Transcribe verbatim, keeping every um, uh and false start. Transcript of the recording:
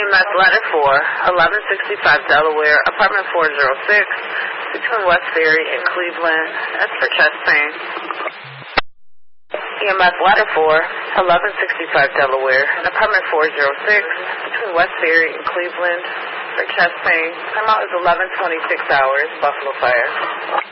M S letter for eleven sixty-five Delaware, apartment four oh six, between West Ferry and Cleveland. That's for chest pain. E M S letter for eleven sixty-five Delaware, apartment four oh six, between West Ferry and Cleveland, for chest pain. Time out is eleven twenty-six hours, Buffalo Fire.